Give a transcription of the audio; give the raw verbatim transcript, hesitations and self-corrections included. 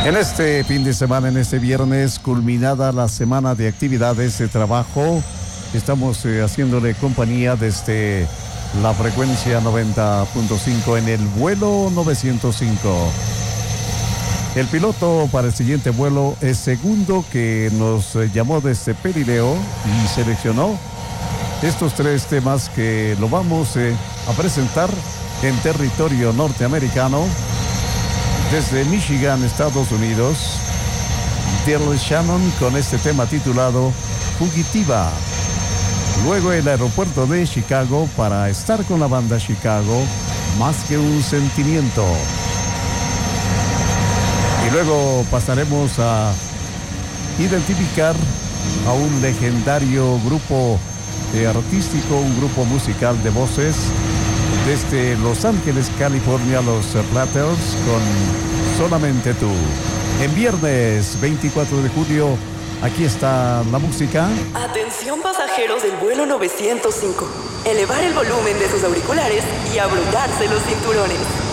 En este fin de semana, en este viernes, culminada la semana de actividades de trabajo, estamos eh, haciéndole compañía desde la frecuencia noventa punto cinco en el vuelo novecientos cinco. El piloto para el siguiente vuelo es Segundo, que nos eh, llamó desde Pelileo y seleccionó estos tres temas que lo vamos eh, a presentar en territorio norteamericano. Desde Michigan, Estados Unidos, Daryl Shannon con este tema titulado Fugitiva. Luego el aeropuerto de Chicago para estar con la banda Chicago, Más que un sentimiento. Y luego pasaremos a identificar a un legendario grupo eh, artístico, un grupo musical de voces desde Los Ángeles, California, los Platters con Solamente Tú. En viernes veinticuatro de julio, aquí está la música. Atención pasajeros del vuelo novecientos cinco. Elevar el volumen de sus auriculares y abrocharse los cinturones.